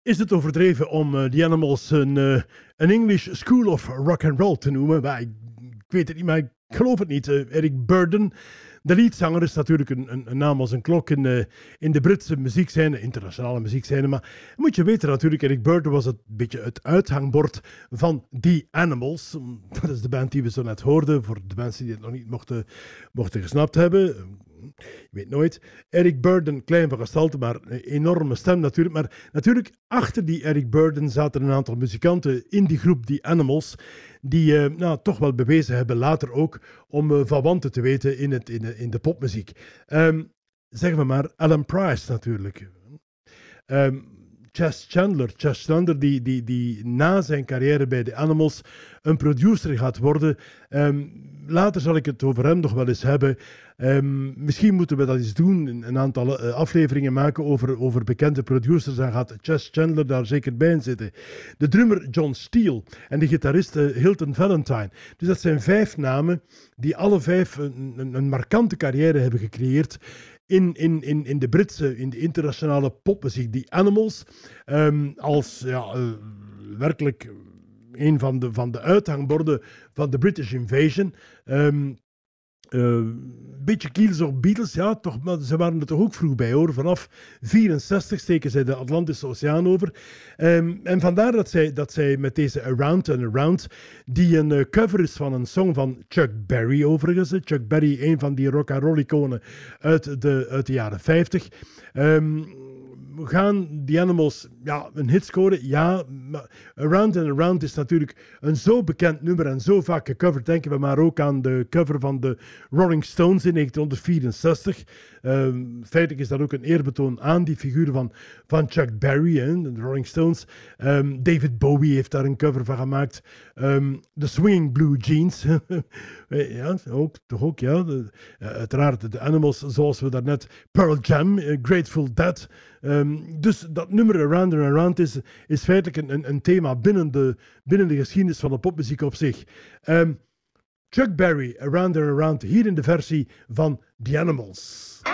Is het overdreven om The Animals een English School of Rock and Roll te noemen? Maar ik weet het niet, maar ik geloof het niet. Eric Burdon, de leadzanger, is natuurlijk een naam als een klok in de Britse muziekscène, internationale muziekscène. Maar moet je weten natuurlijk, Eric Burdon was een beetje het uithangbord van The Animals. Dat is de band die we zo net hoorden, voor de mensen die het nog niet mochten gesnapt hebben. Je weet nooit. Eric Burdon, klein van gestalte, maar een enorme stem natuurlijk. Maar natuurlijk, achter die Eric Burdon zaten een aantal muzikanten in die groep, die Animals, die toch wel bewezen hebben later ook om van wanten te weten in de popmuziek. Zeggen we maar Alan Price natuurlijk. Chas Chandler die na zijn carrière bij de Animals een producer gaat worden. Later zal ik het over hem nog wel eens hebben. Misschien moeten we dat eens doen, een aantal afleveringen maken over bekende producers. Dan gaat Chas Chandler daar zeker bij in zitten. De drummer John Steele en de gitarist Hilton Valentine. Dus dat zijn 5 namen die alle 5 een markante carrière hebben gecreëerd in de Britse, in de internationale popmuziek. Die Animals, als werkelijk een van de uithangborden van de British Invasion. Beetje kiels op Beatles, ja, toch, maar ze waren er toch ook vroeg bij, hoor. Vanaf 64 steken zij de Atlantische Oceaan over. En vandaar dat zij met deze Around and Around, die een cover is van een song van Chuck Berry overigens. Chuck Berry, een van die rock-and-roll-iconen uit de jaren 50. Gaan die Animals een hit scoren? Ja, maar Around and Around is natuurlijk een zo bekend nummer en zo vaak gecoverd. Denken we maar ook aan de cover van de Rolling Stones in 1964. Feitelijk is dat ook een eerbetoon aan die figuur van Chuck Berry, de Rolling Stones. David Bowie heeft daar een cover van gemaakt. De Swinging Blue Jeans. Ja, toch ook, ja. Uiteraard de Animals, zoals we daarnet Pearl Jam, Grateful Dead. Dus dat nummer Around and Around is feitelijk een thema binnen de geschiedenis van de popmuziek op zich. Chuck Berry, Around and Around, hier in de versie van The Animals.